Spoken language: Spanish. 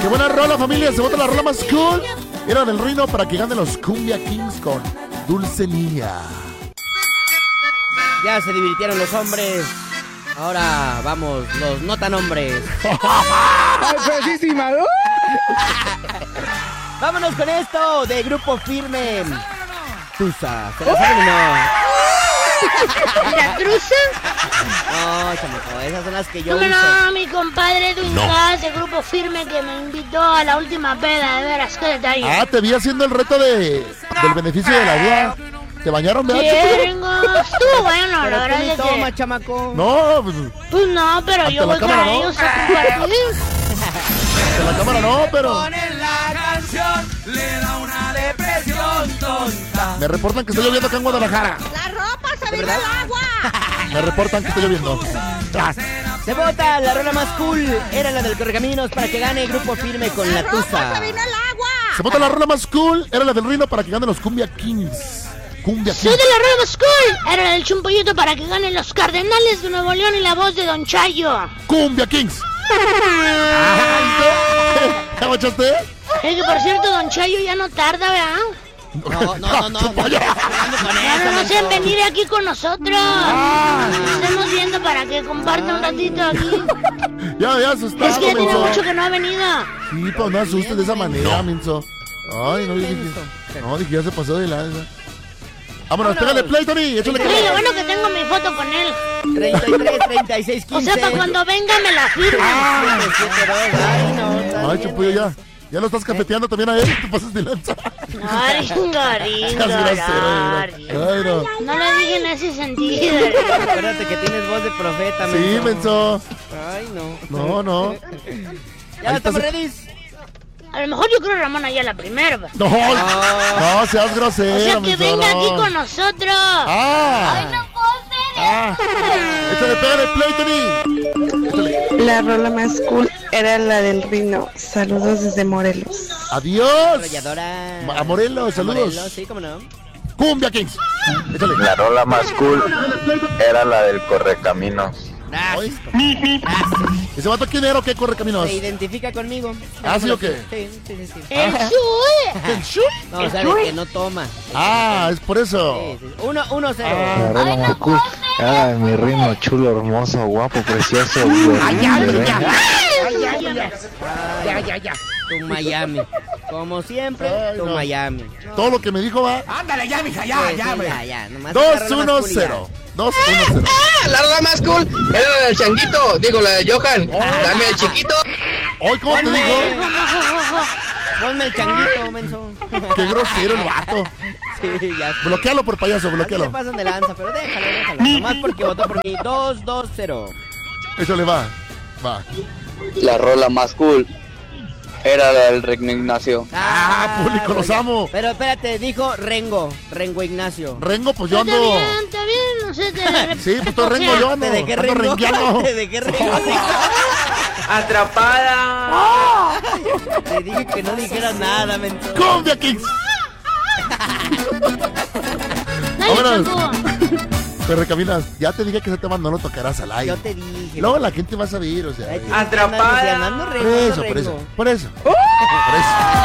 Qué buena rola, familia. Se vota la rola más cool. Era del Rino para que ganen los Cumbia Kings con Dulce Niña. Ya se divirtieron los hombres. Ahora vamos, los no tan hombres. Vámonos con esto de Grupo Firme. Tusa, ¿se la saben o no? ¿La truza? No, chamaco, esas son las que yo ¿Cómo uso. no? Mi compadre Dungas de Grupo Firme que me invitó a la última peda, de veras, qué detalle. Ah, te vi haciendo el reto del beneficio de la vida. ¿Te bañaron, Sí, verdad? Ringo, estuvo bueno, la Pero tú verdad ni es que... toma, chamaco. No, pues, Pues no, pero Ante yo la voy con cámara, ¿no? ellos a compartir. en la cámara no, pero... Ponen la canción, le da una depresión tonta. Me reportan que está lloviendo acá en Guadalajara. La ropa se vino al agua. Me reportan que está lloviendo. Ah, Se vota la rola más cool. Era la del Correcaminos para que gane Grupo Firme con la Tusa. al agua. se vota la rola más cool. Era la del Rino para que ganen los Cumbia Kings. Cumbia Soy Kings. de la Rueda School. Era el chumpollito para que ganen los Cardenales de Nuevo León y la voz de Don Chayo. Cumbia Kings. ¿Te aguachaste? Es que por cierto, Don Chayo ya no tarda, ¿verdad? No. No sean venir aquí con nosotros. Estamos viendo para que comparta un ratito aquí. Ya asustado, Es que tiene menso. mucho que no ha venido. Sí, pues no asustes de esa manera, menso. Ay, no, dije, ya se pasó de lanza. Vámonos, pégale play, Tony. Échale Sí, lo bueno que tengo mi foto con él. 33, 36, 15. O sea, para cuando venga me la firma. 772. Ay, no. Ay, Chupullo, ya. Ya lo estás cafeteando también a él. Te pasas de lanza. Ay, Seas grosero, ay, no. No le dije en ese sentido. Acuérdate que tienes voz de profeta, Sí, menso. Ay, no. No. Ya Ahí estamos está. ready. A lo mejor yo creo Ramón allá la primera. ¿Va? No, seas grosero, O sea, que menso, venga no. aquí con nosotros. Ay, no échale, pégale play, Tony. Échale. La rola más cool era la del Rino. Saludos desde Morelos. Adiós. Arrolladora. A Morelos, saludos. Morelos, sí, cómo no. Cumbia Kings. Échale. La rola más cool era la del Correcaminos. Gracias. ¿Ese vato quién era o qué corre caminos? Se identifica conmigo. ¿Ah, sí o qué? Sí. El Sue. ¿El Shu? No, o sea, de que no toma. Ah, es por eso. Sí. 1-0. La rola más cool era la de mi Rino, chulo, hermoso, guapo, precioso. Ya. Tu Miami. Como siempre, Ay, tu no. Miami. Todo lo que me dijo va. Ándale ya, mija, Sí, ya. Nomás 2-1-0. 2-1-0. La rola más cool era la del changuito, digo la de Johan. Dame el chiquito. Hoy, ¿cómo te dijo? Ponme el changuito, menso. Qué grosero el vato. Sí, ya. Bloquealo por payaso, A mí se bloquealo. pasan de lanza, pero déjalo. Nomás porque votó por mí. 2-2-0. Échale, va. La rola más cool era la del Regno Ignacio. Público, los amo. Pero espérate, dijo Rengo Ignacio. Rengo, pues yo Está ando. bien, no sé. Sí, pues tú rengo, yo ando. ¿De qué Ando Rengo? rengueando. ¿De qué Rengo? Atrapada. Te dije que no dijeras nada, menso. Cumbia Kings. Dale, Vámonos. Chaco. Correcaminas, ya te dije que ese tema no lo tocarás al aire. Yo te dije. Luego la gente va a saber, o sea. Ay, Atrapada. Rengo, Por eso.